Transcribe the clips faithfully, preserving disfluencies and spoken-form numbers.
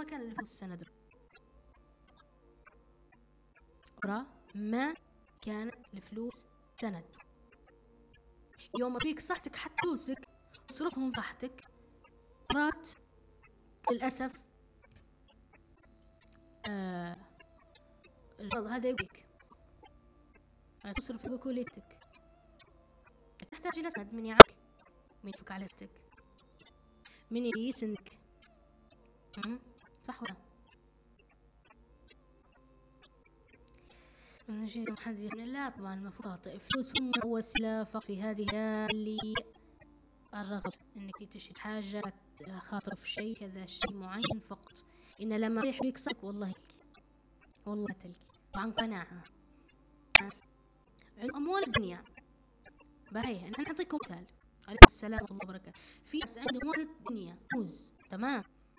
كان الفلوس سند، ورا ما كان الفلوس سند. يوم بيك صحتك حتى فلوسك تصرفهم صحتك، رات للأسف آه الفرض هذا يبيك تصرف بكليتك، تحتاج إلى سند من يعاك، من يفك على يدك، من يسندك. صح ولا؟ نجي حد يعني لا طبعا المفروض فلوسهم وسيلة فقط في هذه اللي الرغبة انك تشتري حاجة خاطر في شيء كذا شيء معين فقط. ان لما يريح بيك صك والله تلقي والله تلقي وعن قناعة ناس عندهم اموال الدنيا باهي. انا اعطيكم مثال، عليكم السلام ورحمة الله وبركاته. في ناس عندهم اموال الدنيا فوز تمام،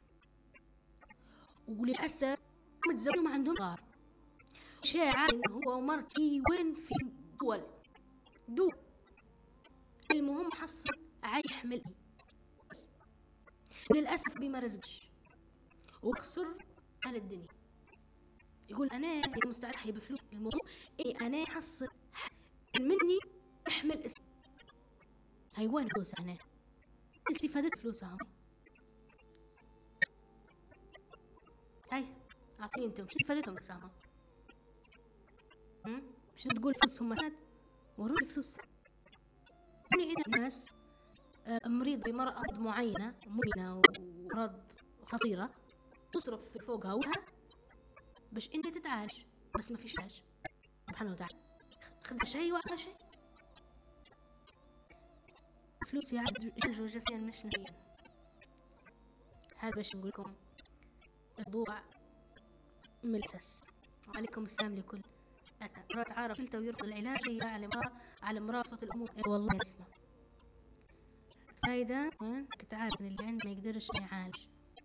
وللاسف متزوجين ما عندهم صغار، شاعر انه هو ومرتي وين في دول دول المهم حصل عاي يحمل للأسف بما رزقش وخسر على الدنيا. يقول أنا مستعد أحيي بفلوس، المهم إيه أنا حصل مني أحمل اسم. هاي وين فلوس؟ أنا استفادت فلوسها هاي أعطيني أنتم شو استفادتهم فلوسها؟ مش تقول فلوسهم مات وروني فلوس. يعني إن ناس مريض بمرض معينة مؤلمة ومرض خطيرة تصرف في فوقها وها باش إنها تتعالج، بس ما فيش علاج سبحانه وتعالى. خذ شيء وعطى شيء، فلوس يعالجوا جسديا مش نفسيا. هذا باش نقول لكم موضوع من الأساس. وعليكم السلام لكل أتى مرة تعارف كلتا ويرفض العلاج على امرأة على امرأة صوت الأمور. إيه والله اسمع فايدة كنت عارف ان اللي عنده ما يقدرش يعالج.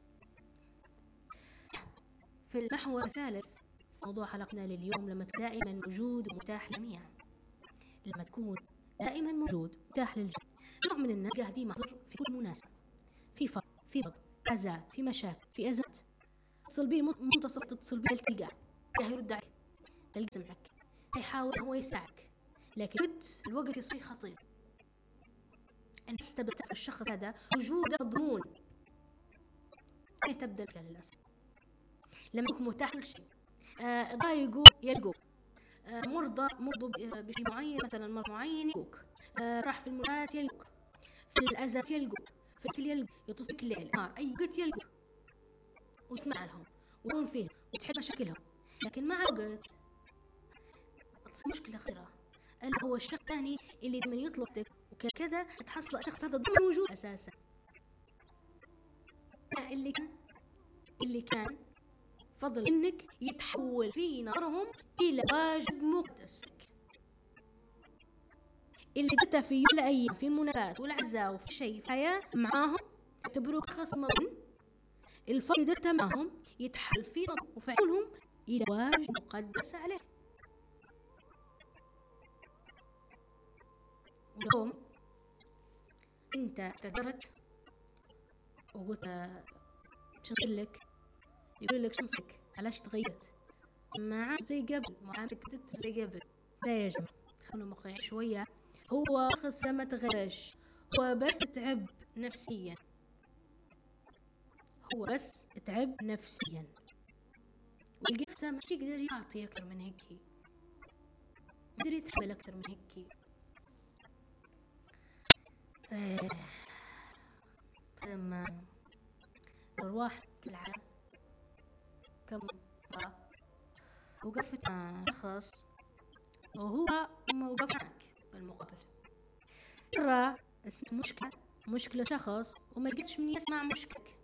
في المحور الثالث في موضوع حلقنا لليوم، لما تكون دائما موجود ومتاح للجميع، لما تكون دائما موجود ومتاح للجميع. نوع من الناس قاعدين محضر في كل مناسبة، في فرق في مرض عزاء في مشاكل في أزمات، تتصل بيه منتصف تتصل بيه تلقاه يرد عليك تلقى سمعك يحاول هو يساعدك، لكن الوقت يصير خطير. أن تستبدل في الشخص هذا وجوده ضمون أي تبدأ للأسف. لما يكون متاح لشيء آه ضايقوا يلقوك، آه مرضى مرضوا بشيء معين مثلا مرض معين يلقوك، آه راح في المرات يلقوك، في الأزمات يلقوك، في الكل يلقوك، يتصلك الليل نهار أي وقت يلقوك واسمع لهم ويكون فيهم وتحل مشاكلهم. لكن مع الوقت تصير مشكلة خطيرة، اللي هو الشخص الثاني اللي من يطلبك وكذا تحصل الشخص هذا ضمن موجود أساسا. اللي كان اللي كان فضل إنك يتحول في نظرهم إلى واجب مقدس، اللي درت في يوم الأيام في المناسبات والأعزاء وفي شيء في حياة معاهم اعتبروك خصم الفضل درته معهم يتحول في نظرهم وفعلهم إلى واجب مقدس عليه. اليوم انت اعتذرت وقلت شنقول لك، يقول لك شنصك علاش تغيرت ما عاد زي قبل، ما عاد كنت زي قبل. لا يا جماعه خلونا واقعيين شويه، هو شخص ما تغيرش، هو بس تعب نفسيا، هو بس تعب نفسيا والقفصه مش يقدر يعطي اكثر من هيك، يقدر يتحمل اكثر من هيك. لما أرواح العالم كم مرة وقفت مع شخص وهو ما وقف معك بالمقابل، مرة اسمت مشكلة مشكلة شخص وما لقيتش من يسمع مشكلك،